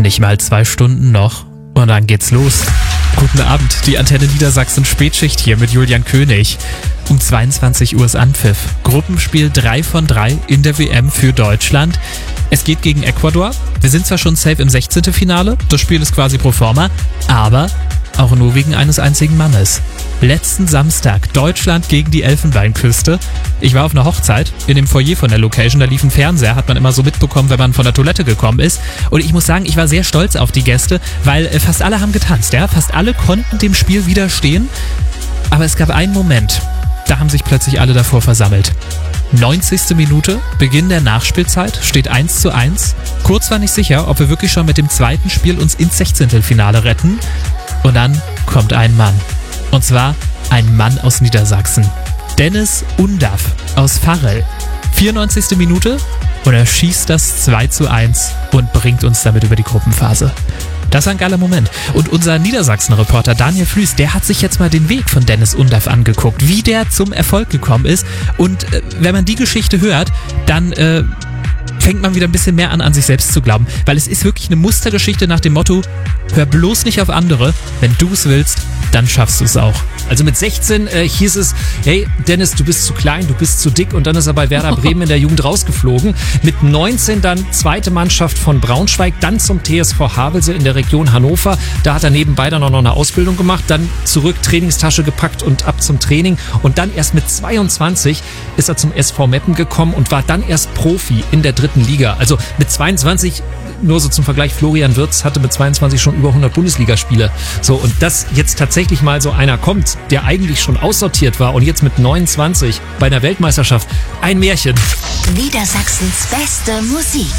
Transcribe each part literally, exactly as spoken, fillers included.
Nicht mal zwei Stunden noch und dann geht's los. Guten Abend, die Antenne Niedersachsen Spätschicht hier mit Julian König. Um zweiundzwanzig Uhr ist Anpfiff. Gruppenspiel drei von drei in der W M für Deutschland. Es geht gegen Ecuador. Wir sind zwar schon safe im sechzehnten Finale, das Spiel ist quasi pro forma, aber auch nur wegen eines einzigen Mannes. Letzten Samstag Deutschland gegen die Elfenbeinküste. Ich war auf einer Hochzeit in dem Foyer von der Location, da lief ein Fernseher, hat man immer so mitbekommen, wenn man von der Toilette gekommen ist. Und ich muss sagen, ich war sehr stolz auf die Gäste, weil äh, fast alle haben getanzt, ja, fast alle konnten dem Spiel widerstehen. Aber es gab einen Moment, da haben sich plötzlich alle davor versammelt. neunzigste Minute, Beginn der Nachspielzeit, steht eins zu eins. Kurz war nicht sicher, ob wir wirklich schon mit dem zweiten Spiel uns ins Sechzehntelfinale retten. Und dann kommt ein Mann. Und zwar ein Mann aus Niedersachsen. Dennis Undaff aus Varel. vierundneunzigste Minute und er schießt das zwei zu eins und bringt uns damit über die Gruppenphase. Das ist ein geiler Moment. Und unser Niedersachsen-Reporter Daniel Flüß, der hat sich jetzt mal den Weg von Dennis Undaff angeguckt, wie der zum Erfolg gekommen ist. Und äh, wenn man die Geschichte hört, dann äh, fängt man wieder ein bisschen mehr an, an sich selbst zu glauben. Weil es ist wirklich eine Mustergeschichte nach dem Motto, hör bloß nicht auf andere, wenn du es willst, dann schaffst du es auch. Also mit sechzehn äh, hieß es, hey Dennis, du bist zu klein, du bist zu dick, und dann ist er bei Werder Bremen in der Jugend rausgeflogen. Mit neunzehn dann zweite Mannschaft von Braunschweig, dann zum T S V Havelse in der Region Hannover. Da hat er nebenbei dann auch noch eine Ausbildung gemacht, dann zurück, Trainingstasche gepackt und ab zum Training. Und dann erst mit zweiundzwanzig ist er zum S V Meppen gekommen und war dann erst Profi in der dritten Liga. Also mit zweiundzwanzig, nur so zum Vergleich, Florian Wirtz hatte mit zweiundzwanzig schon über hundert Bundesligaspiele. So, und dass jetzt tatsächlich mal so einer kommt, der eigentlich schon aussortiert war und jetzt mit neunundzwanzig bei einer Weltmeisterschaft, ein Märchen. Niedersachsens beste Musik.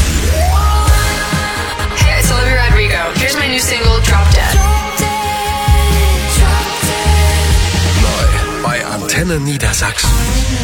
Hey, it's Olivia Rodrigo. Here's my new single, Drop Dead. Neu bei Antenne Niedersachsen.